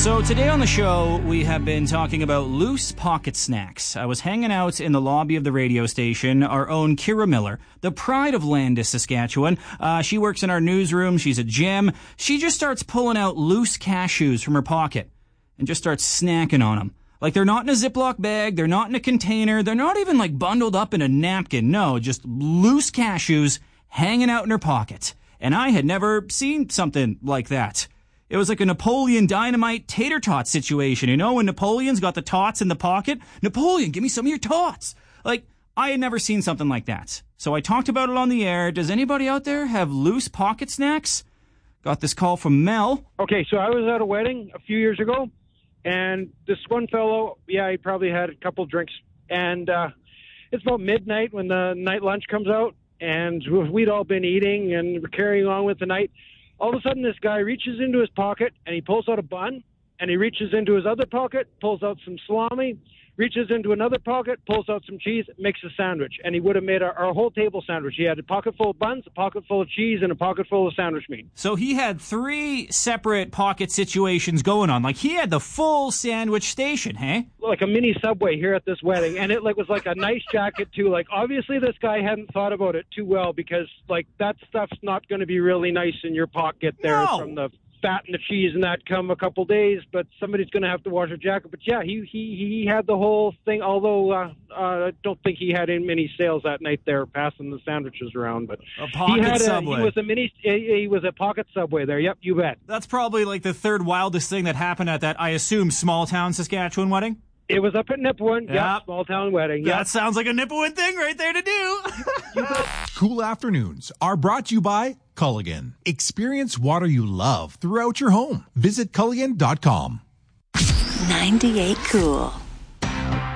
So today on the show, we have been talking about loose pocket snacks. I was hanging out in the lobby of the radio station. Our own Kira Miller, the pride of Landis, Saskatchewan. She works in our newsroom. She's a gem. She just starts pulling out loose cashews from her pocket and just starts snacking on them. Like, they're not in a Ziploc bag. They're not in a container. They're not even, like, bundled up in a napkin. No, just loose cashews hanging out in her pocket. And I had never seen something like that. It was like a Napoleon Dynamite tater tot situation, you know, when Napoleon's got the tots in the pocket. Napoleon, give me some of your tots. Like, I had never seen something like that. So I talked about it on the air. Does anybody out there have loose pocket snacks? Got this call from Mel. Okay, so I was at a wedding a few years ago, and this one fellow, he probably had a couple drinks. And it's about midnight when the night lunch comes out, and we'd all been eating and we're carrying on with the night. All of a sudden, this guy reaches into his pocket, and he pulls out a bun, and he reaches into his other pocket, pulls out some salami, reaches into another pocket, pulls out some cheese, makes a sandwich. And he would have made our whole table sandwich. He had a pocket full of buns, a pocket full of cheese, and a pocket full of sandwich meat. So he had 3 separate pocket situations going on. Like, he had the full sandwich station, hey? Like a mini Subway here at this wedding. And it was like a nice jacket, too. Like, obviously this guy hadn't thought about it too well because, like, that stuff's not going to be really nice in your pocket there from the fat and the cheese and that come a couple days, but somebody's going to have to wash a jacket. But yeah, he had the whole thing, although I don't think he had many sales that night there passing the sandwiches around. But a pocket Subway. He was a pocket Subway there. Yep, you bet. That's probably like the third wildest thing that happened at that, I assume, small town Saskatchewan wedding. It was up at Nipawin. Yep, small town wedding. Yep. That sounds like a Nipawin thing right there to do. Cool Afternoons are brought to you by Culligan. Experience water you love throughout your home. Visit Culligan.com. 98 Cool.